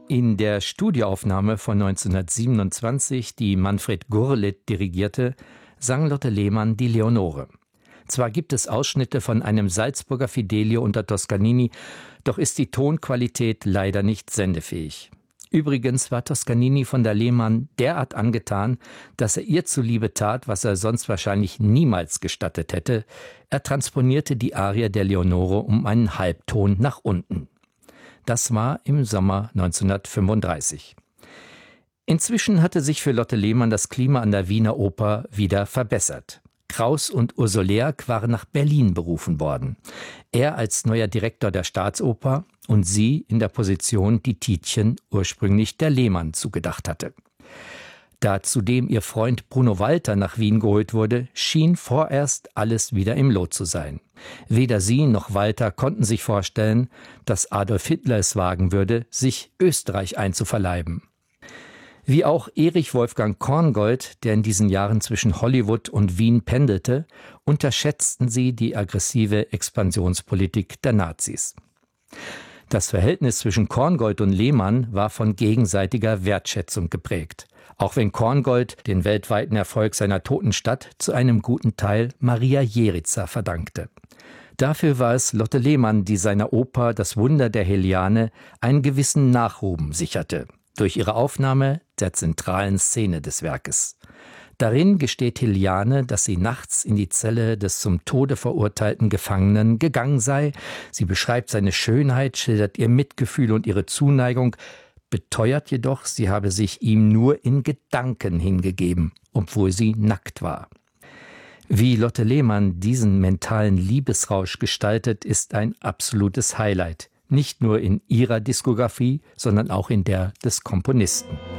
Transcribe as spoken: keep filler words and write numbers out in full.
In der Studioaufnahme von neunzehnhundertsiebenundzwanzig, die Manfred Gurlitt dirigierte, sang Lotte Lehmann die Leonore. Zwar gibt es Ausschnitte von einem Salzburger Fidelio unter Toscanini, doch ist die Tonqualität leider nicht sendefähig. Übrigens war Toscanini von der Lehmann derart angetan, dass er ihr zuliebe tat, was er sonst wahrscheinlich niemals gestattet hätte. Er transponierte die Arie der Leonore um einen Halbton nach unten. Das war im Sommer neunzehnhundertfünfunddreißig. Inzwischen hatte sich für Lotte Lehmann das Klima an der Wiener Oper wieder verbessert. Kraus und Ursolerk waren nach Berlin berufen worden. Er als neuer Direktor der Staatsoper und sie in der Position, die Tietjen ursprünglich der Lehmann zugedacht hatte. Da zudem ihr Freund Bruno Walter nach Wien geholt wurde, schien vorerst alles wieder im Lot zu sein. Weder sie noch Walter konnten sich vorstellen, dass Adolf Hitler es wagen würde, sich Österreich einzuverleiben. Wie auch Erich Wolfgang Korngold, der in diesen Jahren zwischen Hollywood und Wien pendelte, unterschätzten sie die aggressive Expansionspolitik der Nazis. Das Verhältnis zwischen Korngold und Lehmann war von gegenseitiger Wertschätzung geprägt. Auch wenn Korngold den weltweiten Erfolg seiner Toten Stadt zu einem guten Teil Maria Jericza verdankte. Dafür war es Lotte Lehmann, die seiner Oper Das Wunder der Heliane einen gewissen Nachruhm sicherte, durch ihre Aufnahme der zentralen Szene des Werkes. Darin gesteht Heliane, dass sie nachts in die Zelle des zum Tode verurteilten Gefangenen gegangen sei. Sie beschreibt seine Schönheit, schildert ihr Mitgefühl und ihre Zuneigung, beteuert jedoch, sie habe sich ihm nur in Gedanken hingegeben, obwohl sie nackt war. Wie Lotte Lehmann diesen mentalen Liebesrausch gestaltet, ist ein absolutes Highlight. Nicht nur in ihrer Diskografie, sondern auch in der des Komponisten.